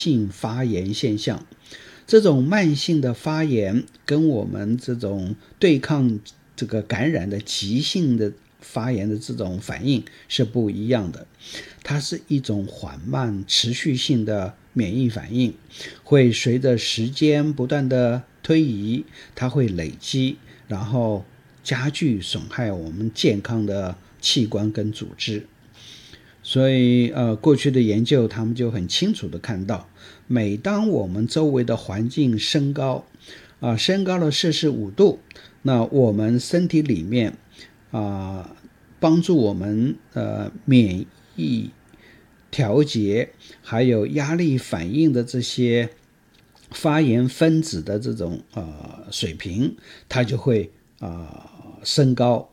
性发炎现象。这种慢性的发炎跟我们这种对抗这个感染的急性的发炎的这种反应是不一样的，它是一种缓慢持续性的免疫反应，会随着时间不断的推移，它会累积，然后加剧损害我们健康的器官跟组织。所以过去的研究他们就很清楚的看到，每当我们周围的环境升高升高了摄氏5度，那我们身体里面帮助我们免疫调节还有压力反应的这些发炎分子的这种水平，它就会升高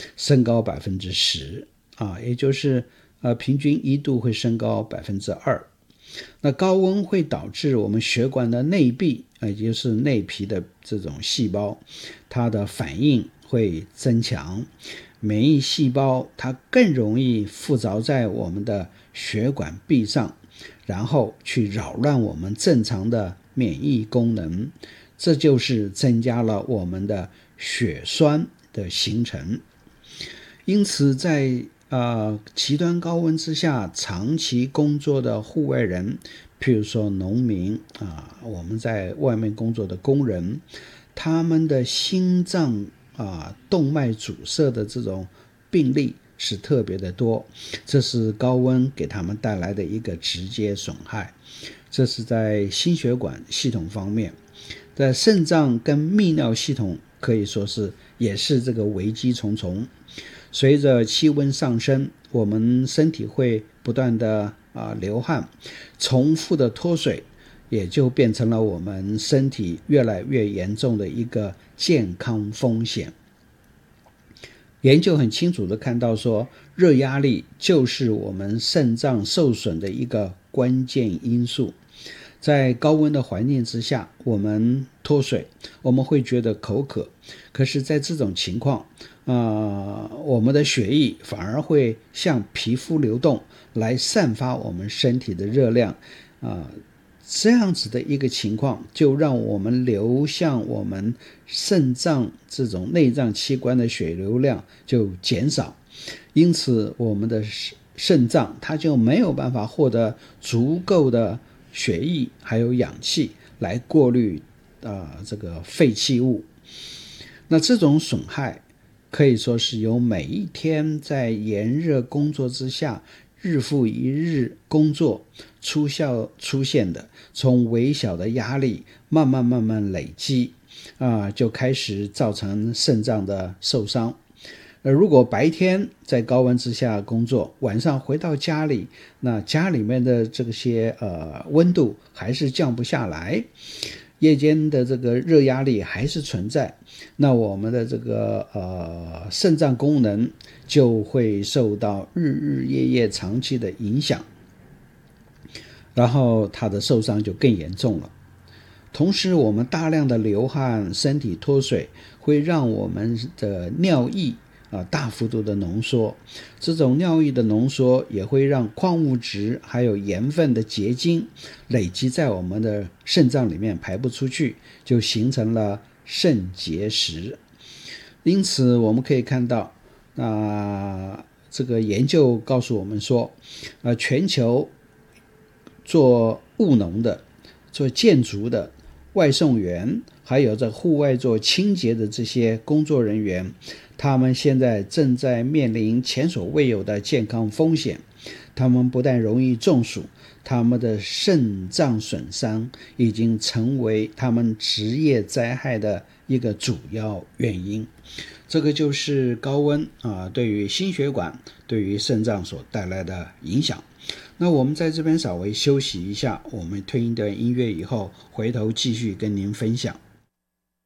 10%也就是平均1度会升高2%。那高温会导致我们血管的内壁，也就是内皮的这种细胞，它的反应会增强，免疫细胞它更容易附着在我们的血管壁上，然后去扰乱我们正常的免疫功能，这就是增加了我们的血栓的形成。因此在极端高温之下长期工作的户外人，譬如说农民我们在外面工作的工人，他们的心脏动脉阻塞的这种病例是特别的多，这是高温给他们带来的一个直接损害。这是在心血管系统方面，在肾脏跟泌尿系统可以说是也是这个危机重重。随着气温上升，我们身体会不断的流汗，重复的脱水也就变成了我们身体越来越严重的一个健康风险。研究很清楚的看到说，热压力就是我们肾脏受损的一个关键因素。在高温的环境之下，我们脱水，我们会觉得口渴，可是在这种情况我们的血液反而会向皮肤流动，来散发我们身体的热量这样子的一个情况就让我们流向我们肾脏这种内脏器官的血流量就减少，因此我们的肾脏它就没有办法获得足够的血液还有氧气来过滤这个废弃物。那这种损害可以说是由每一天在炎热工作之下日复一日工作出现的，从微小的压力慢慢累积就开始造成肾脏的受伤。如果白天在高温之下工作，晚上回到家里，那家里面的这些温度还是降不下来，夜间的这个热压力还是存在，那我们的这个肾脏功能就会受到日夜长期的影响，然后它的受伤就更严重了。同时我们大量的流汗，身体脱水，会让我们的尿液大幅度的浓缩，这种尿液的浓缩也会让矿物质还有盐分的结晶累积在我们的肾脏里面排不出去，就形成了肾结石。因此我们可以看到这个研究告诉我们说全球做务农的、做建筑的、外送员还有在户外做清洁的这些工作人员，他们现在正在面临前所未有的健康风险。他们不但容易中暑，他们的肾脏损伤已经成为他们职业灾害的一个主要原因。这个就是高温对于心血管、对于肾脏所带来的影响。那我们在这边稍微休息一下，我们推一段音乐以后，回头继续跟您分享。